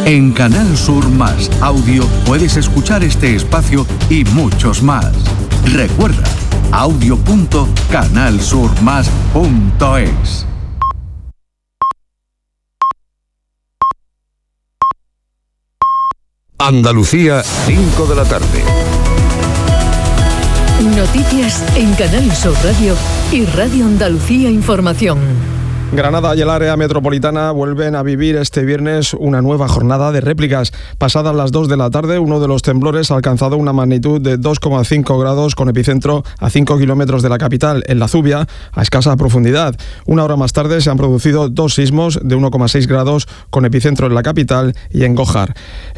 En Canal Sur Más Audio puedes escuchar este espacio y muchos más. Recuerda, audio.canalsurmas.es. Andalucía, 5 de la tarde. Noticias en Canal Sur Radio y Radio Andalucía Información. Granada y el área metropolitana vuelven a vivir este viernes una nueva jornada de réplicas. Pasadas las 2 de la tarde, uno de los temblores ha alcanzado una magnitud de 2,5 grados con epicentro a 5 kilómetros de la capital, en La Zubia, a escasa profundidad. Una hora más tarde se han producido 2 sismos de 1,6 grados con epicentro en la capital y en Gójar.